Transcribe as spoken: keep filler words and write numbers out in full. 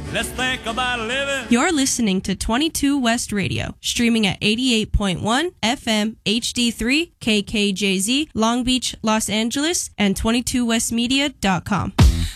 Let's think about living. You're listening to twenty-two West Radio, streaming at eighty-eight point one F M H D three K K J Z, Long Beach, Los Angeles, and twenty-two west media dot com.